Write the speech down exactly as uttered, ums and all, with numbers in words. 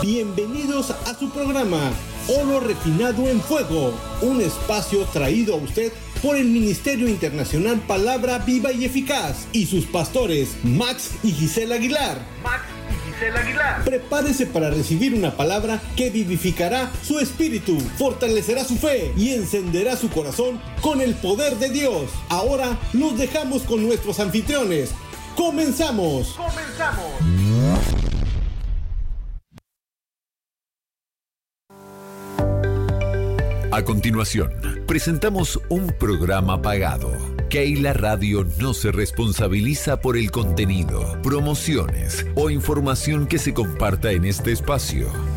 Bienvenidos a su programa Oro Refinado en Fuego, un espacio traído a usted por el Ministerio Internacional Palabra Viva y Eficaz y sus pastores Max y Gisela Aguilar. Max y Gisela Aguilar. Prepárese para recibir una palabra que vivificará su espíritu, fortalecerá su fe y encenderá su corazón con el poder de Dios. Ahora los dejamos con nuestros anfitriones. ¡Comenzamos! ¡Comenzamos! A continuación, presentamos un programa pagado. Keila Radio no se responsabiliza por el contenido, promociones o información que se comparta en este espacio.